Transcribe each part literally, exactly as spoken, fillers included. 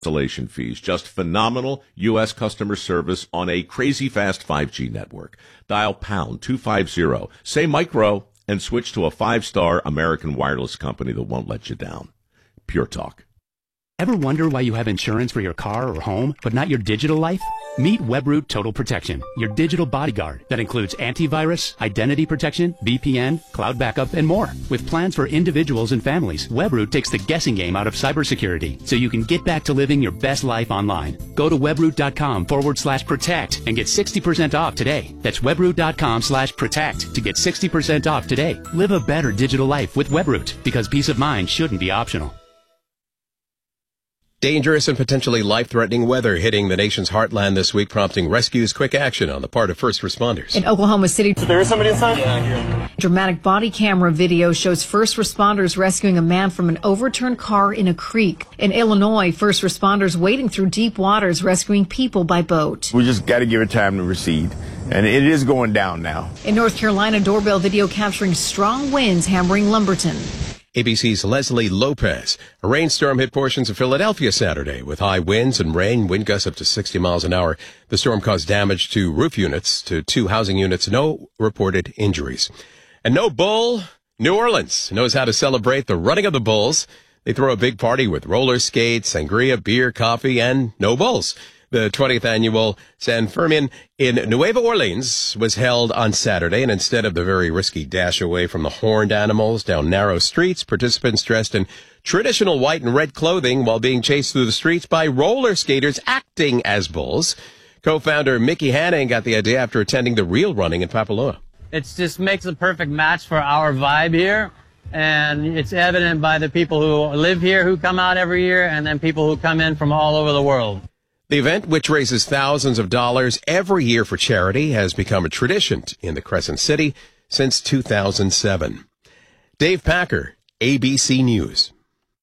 Installation fees, just phenomenal U S customer service on a crazy fast five G network. Dial pound two fifty, say micro, and switch to a five-star American wireless company that won't let you down. Pure Talk. Ever wonder why you have insurance for your car or home, but not your digital life? Meet Webroot Total Protection, your digital bodyguard that includes antivirus, identity protection, V P N, cloud backup, and more. With plans for individuals and families, Webroot takes the guessing game out of cybersecurity so you can get back to living your best life online. Go to webroot.com forward slash protect and get sixty percent off today. That's webroot.com slash protect to get sixty percent off today. Live a better digital life with Webroot, because peace of mind shouldn't be optional. Dangerous and potentially life-threatening weather hitting the nation's heartland this week, prompting rescues quick action on the part of first responders. In Oklahoma City, there is somebody inside? Yeah, dramatic body camera video shows first responders rescuing a man from an overturned car in a creek. In Illinois, first responders wading through deep waters rescuing people by boat. We just got to give it time to recede, and it is going down now. In North Carolina, doorbell video capturing strong winds hammering Lumberton. A B C's Leslie Lopez. A rainstorm hit portions of Philadelphia Saturday with high winds and rain, wind gusts up to sixty miles an hour. The storm caused damage to roof units, to two housing units, no reported injuries. And no bull, New Orleans knows how to celebrate the running of the bulls. They throw a big party with roller skates, sangria, beer, coffee, and no bulls. The twentieth annual San Fermin in Nueva Orleans was held on Saturday, and instead of the very risky dash away from the horned animals down narrow streets, participants dressed in traditional white and red clothing while being chased through the streets by roller skaters acting as bulls. Co-founder Mickey Hanning got the idea after attending the real running in Papaloa. It just makes a perfect match for our vibe here, and it's evident by the people who live here who come out every year, and then people who come in from all over the world. The event, which raises thousands of dollars every year for charity, has become a tradition in the Crescent City since two thousand seven. Dave Packer, A B C News.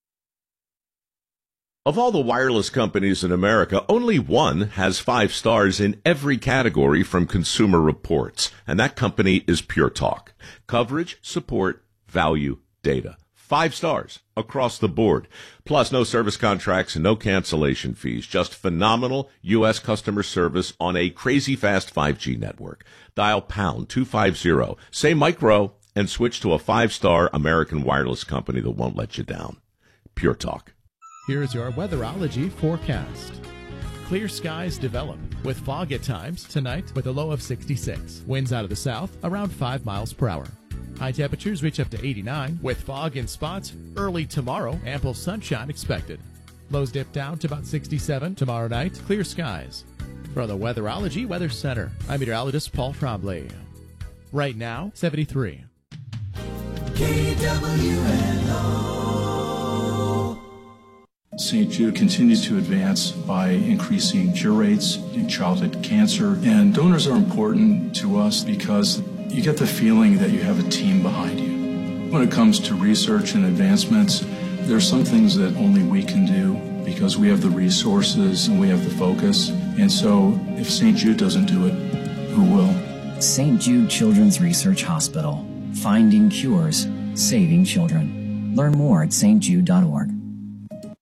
Of all the wireless companies in America, only one has five stars in every category from Consumer Reports, and that company is Pure Talk. Coverage, support, value, data. Five stars across the board. Plus, no service contracts and no cancellation fees. Just phenomenal U S customer service on a crazy fast five G network. Dial pound two fifty, say micro, and switch to a five-star American wireless company that won't let you down. Pure Talk. Here's your weatherology forecast. Clear skies develop with fog at times tonight with a low of sixty-six. Winds out of the south around five miles per hour. High temperatures reach up to eighty-nine with fog in spots. Early tomorrow, ample sunshine expected. Lows dip down to about sixty-seven. Tomorrow night, clear skies. From the Weatherology Weather Center, I'm meteorologist Paul Trombley. Right now, seventy-three. K W N O. Saint Jude continues to advance by increasing cure rates in childhood cancer, and donors are important to us because you get the feeling that you have a team behind you. When it comes to research and advancements, there are some things that only we can do because we have the resources and we have the focus. And so if Saint Jude doesn't do it, who will? Saint Jude Children's Research Hospital. Finding cures, saving children. Learn more at s t jude dot org.